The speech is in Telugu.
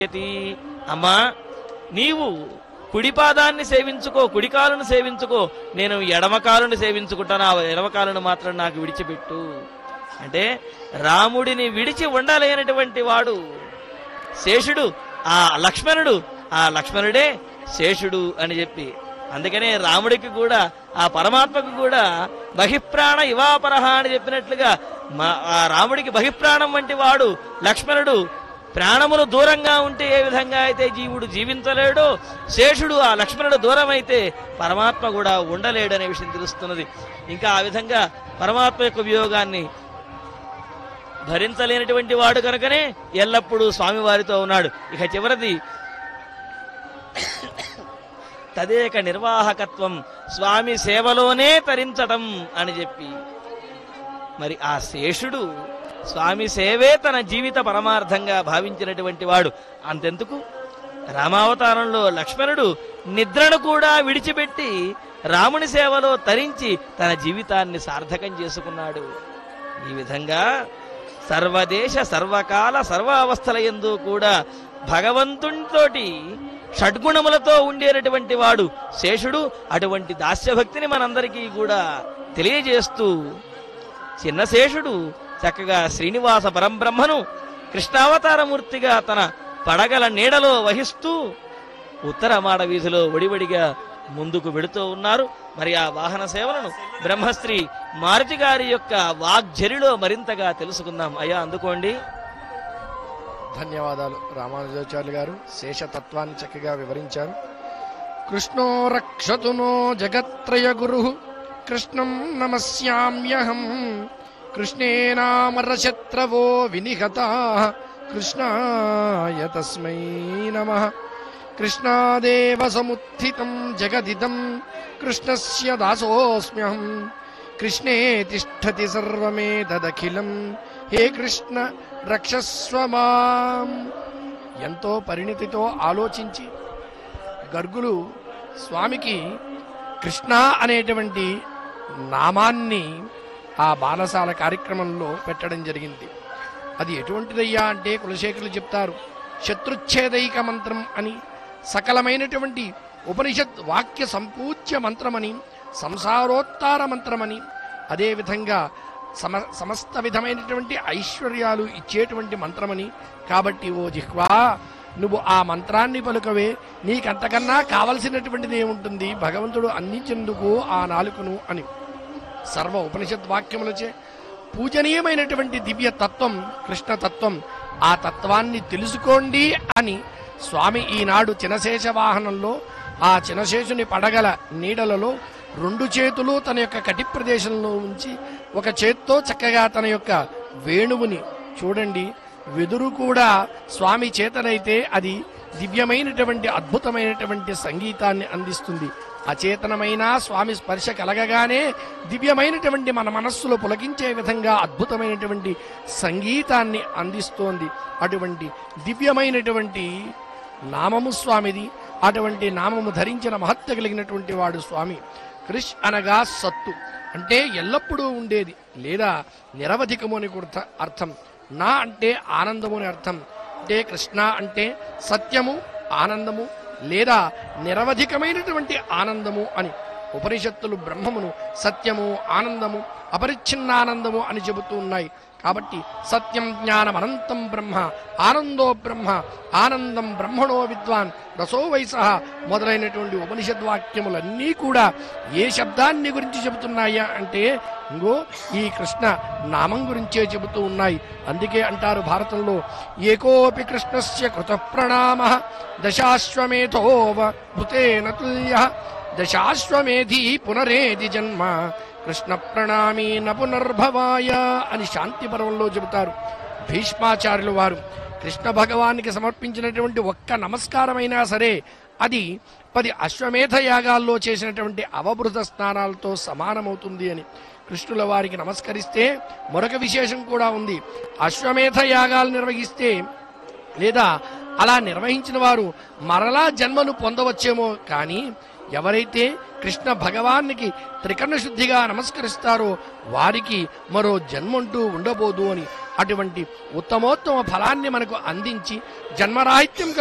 అమ్మా, నీవు కుడిపాదాన్ని సేవించుకో, కుడికాలును సేవించుకో, నేను ఎడమకాలుని సేవించుకుంటాను, ఆ ఎడమకాలును మాత్రం నాకు విడిచిపెట్టు అంటే రాముడిని విడిచి ఉండలేనటువంటి వాడు శేషుడు, ఆ లక్ష్మణుడే శేషుడు అని చెప్పి, అందుకనే రాముడికి కూడా ఆ పరమాత్మకు కూడా బహిప్రాణ ఇవాపరహ అని చెప్పినట్లుగా ఆ రాముడికి బహిప్రాణం వంటి వాడు లక్ష్మణుడు. ప్రాణములు దూరంగా ఉంటే ఏ విధంగా అయితే జీవుడు జీవించలేడో, శేషుడు ఆ లక్ష్మణుడు దూరం అయితే పరమాత్మ కూడా ఉండలేడు అనే విషయం తెలుస్తున్నది. ఇంకా ఆ విధంగా పరమాత్మ యొక్క వియోగాన్ని భరించలేనటువంటి వాడు కనుకనే ఎల్లప్పుడూ స్వామివారితో ఉన్నాడు. ఇక చివరిది తదేక నిర్వాహకత్వం, స్వామి సేవలోనే తరించటం అని చెప్పి, మరి ఆ శేషుడు స్వామి సేవే తన జీవిత పరమార్థంగా భావించినటువంటి వాడు. అంతెందుకు, రామావతారంలో లక్ష్మణుడు నిద్రను కూడా విడిచిపెట్టి రాముని సేవలో తరించి తన జీవితాన్ని సార్థకం చేసుకున్నాడు. ఈ విధంగా సర్వదేశ సర్వకాల సర్వావస్థల యందు కూడా భగవంతునితోటి షడ్గుణములతో ఉండేటటువంటి వాడు శేషుడు. అటువంటి దాస్యభక్తిని మనందరికీ కూడా తెలియజేస్తూ చిన్న శేషుడు చక్కగా శ్రీనివాస పరంబ్రహ్మను కృష్ణావతారమూర్తిగా తన పడగల నీడలో వహిస్తూ ఉత్తర మాడ వీధిలో ఒడివడిగా ముందుకు వెడుతూ ఉన్నారు. మరి ఆ వాహన సేవలను బ్రహ్మశ్రీ మారుతి గారి యొక్క వాగ్జరిలో మరింతగా తెలుసుకుందాం. అయ్యా, అందుకోండి. ధన్యవాదాలు రామానుజాచార్యులు గారు. శేషతత్వాన్ని చక్కగా వివరించారు. కృష్ణో రక్షతునో జగత్రయ గురు కృష్ణం నమస్యామ్యహం కృష్ణేనామరశత్రవో వినిహతా కృష్ణాయ తస్మై నమః. కృష్ణాదేవ సముత్థితం జగదిదం కృష్ణస్య దాసోస్మ్యహం కృష్ణే తిష్టతి సర్వమేతదఖిలం హే కృష్ణ రక్షస్వ మాం. ఎంతో పరిణితితో ఆలోచించి గర్గులు స్వామికి కృష్ణ అనేటువంటి నామాన్ని ఆ బాలసాల కార్యక్రమంలో పెట్టడం జరిగింది. అది ఎటువంటిదయ్యా అంటే కులశేఖరులు చెప్తారు, శత్రుచ్ఛేదైక మంత్రం అని, సకలమైనటువంటి ఉపనిషత్ వాక్య సంపూజ్య మంత్రమని, సంసారోత్తార మంత్రమని, అదేవిధంగా సమస్త విధమైనటువంటి ఐశ్వర్యాలు ఇచ్చేటువంటి మంత్రమని. కాబట్టి ఓ జిహ్వా, నువ్వు ఆ మంత్రాన్ని పలుకవే, నీకంతకన్నా కావలసినటువంటిది ఏముంటుంది, భగవంతుడు అందించేందుకు ఆ నాలుకను అని. సర్వ ఉపనిషత్ వాక్యములచే పూజనీయమైనటువంటి దివ్య తత్వం కృష్ణతత్వం. ఆ తత్వాన్ని తెలుసుకోండి అని స్వామి ఈనాడు చినశేష వాహనంలో ఆ చినశేషుని పడగల నీడలలో రెండు చేతులు తన యొక్క కటి ప్రదేశంలో ఉంచి ఒక చేత్తో చక్కగా తన యొక్క వేణువుని చూడండి, వెదురు కూడా స్వామి చేతనైతే అది దివ్యమైనటువంటి అద్భుతమైనటువంటి సంగీతాన్ని అందిస్తుంది. అచేతనమైన స్వామి స్పర్శ కలగగానే దివ్యమైనటువంటి మన మనస్సులో పులకించే విధంగా అద్భుతమైనటువంటి సంగీతాన్ని అందిస్తోంది. అటువంటి దివ్యమైనటువంటి నామము స్వామిది. అటువంటి నామము ధరించిన మహత్య కలిగినటువంటి వాడు స్వామి. కృష్ అనగా సత్తు అంటే ఎల్లప్పుడూ ఉండేది లేదా నిరవధికము అని కూడా అర్థం. నా అంటే ఆనందము అని అర్థం. అంటే కృష్ణ అంటే సత్యము, ఆనందము లేదా నిరవధికమైనటువంటి ఆనందము అని. ఉపనిషత్తులు బ్రహ్మమును సత్యము, ఆనందము, అపరిచ్ఛిన్నానందము అని చెబుతూ ఉన్నాయి. కాబట్టి సత్యం జ్ఞానం అనంతం బ్రహ్మ, ఆనందో బ్రహ్మ, ఆనందం బ్రహ్మణో విద్వాన్, రసో వైసహ మొదలైనటువంటి ఉపనిషద్వాక్యములన్నీ కూడా ఏ శబ్దాన్ని గురించి చెబుతున్నాయా అంటే ఇంగో ఈ కృష్ణ నామం గురించే చెబుతూ ఉన్నాయి. అందుకే అంటారు భారతంలో, ఏకోపి కృష్ణస్య కృత ప్రణామ దశాశ్వమేధోవ భృతేన తుల్య దశాశ్వమేధి పునరేది జన్మ కృష్ణ ప్రణామీ న పునర్భవాయ అని శాంతి పర్వంలో చెబుతారు భీష్మాచార్యులు వారు. కృష్ణ భగవానికి సమర్పించినటువంటి ఒక్క నమస్కారమైనా సరే అది 10 అశ్వమేధ యాగాల్లో చేసినటువంటి అవబృత స్నానాలతో సమానమవుతుంది అని. కృష్ణుల వారికి నమస్కరిస్తే మరొక విశేషం కూడా ఉంది. అశ్వమేధ యాగాలు నిర్వహిస్తే లేదా అలా నిర్వహించిన వారు మరలా జన్మను పొందవచ్చేమో, కానీ ఎవరైతే కృష్ణ భగవానికి త్రికరణ శుద్ధిగా నమస్కరిస్తారో వారికి మరో జన్మంటూ ఉండబోదు అని అటువంటి ఉత్తమోత్తమ ఫలాన్ని మనకు అందించి జన్మరాహిత్యం